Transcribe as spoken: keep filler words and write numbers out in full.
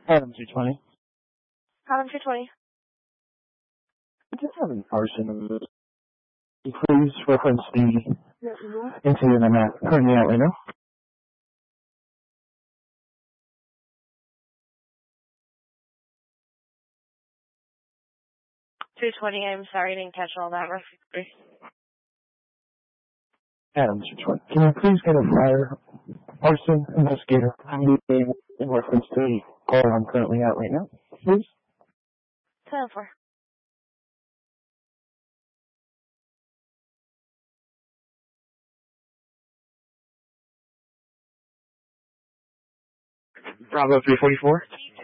Adam two twenty. Adam two twenty. I just have an arson. Please reference the incident I'm at, currently at right now. two twenty, I'm sorry, I didn't catch all that. Adam two twenty. Can you please get a fire arson investigator in reference to the call I'm currently at right now, please? ten four. Bravo three forty-four.